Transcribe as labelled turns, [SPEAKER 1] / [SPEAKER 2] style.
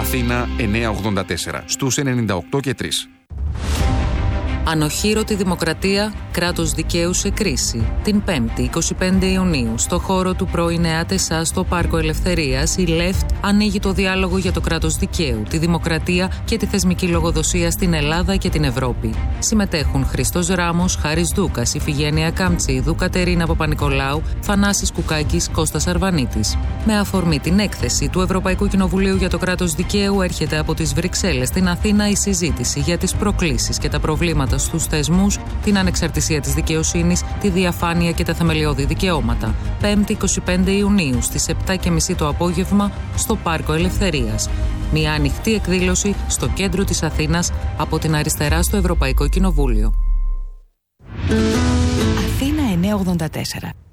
[SPEAKER 1] Αθήνα 984 στους 98 και 3.
[SPEAKER 2] Ανοχήρωτη δημοκρατία, κράτος δικαίου σε κρίση. Την 5η, 25 Ιουνίου, στο χώρο του πρώην ΕΑΤΕΣΑ στο Πάρκο Ελευθερίας, η ΛΕΦΤ ανοίγει το διάλογο για το κράτος δικαίου, τη δημοκρατία και τη θεσμική λογοδοσία στην Ελλάδα και την Ευρώπη. Συμμετέχουν Χριστός Ράμος, Χάρης Δούκας, Ιφηγένεια Καμτσίδου, Κατερίνα Παπα-Νικολάου, Θανάσης Κουκάκης, Κώστας Αρβανίτης. Με αφορμή την έκθεση του Ευρωπαϊκού Κοινοβουλίου για το κράτος δικαίου, έρχεται από τις Βρυξέλλες στην Αθήνα η συζήτηση για τις προκλήσεις και τα προβλήματα στους θεσμούς, την ανεξαρτησία της δικαιοσύνης, τη διαφάνεια και τα θεμελιώδη δικαιώματα. 5η 25 Ιουνίου στις 7:30 το απόγευμα στο Πάρκο Ελευθερίας. Μια ανοιχτή εκδήλωση στο κέντρο της Αθήνας από την αριστερά στο Ευρωπαϊκό Κοινοβούλιο.
[SPEAKER 3] Αθήνα 984.